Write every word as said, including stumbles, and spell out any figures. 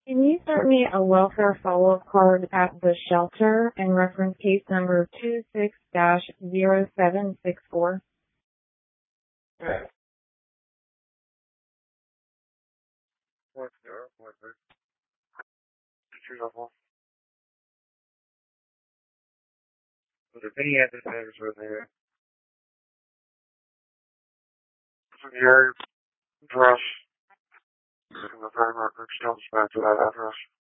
Can you send me a welfare follow-up card at the shelter and reference case number two six dash zero seven six four? Yeah. What's there? What's there? Two level. Was there any evidence right there? From your address. From the framework, which comes back to that address.